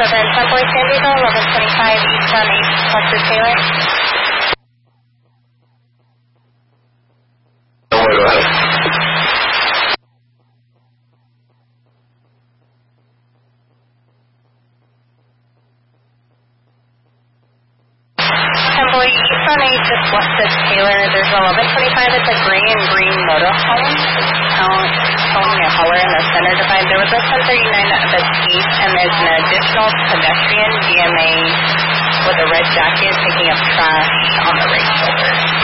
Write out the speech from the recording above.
Subway San Diego, 1125 eastbound 8 Lexus Taylor. Go ahead. Subway eastbound 8 just west of Taylor. There's 1125 at the gray and green motorhome. Showing a color in the center divide. There was a 1039 at the T, and there's an additional pedestrian DMA with a red jacket picking up trash on the right shoulder.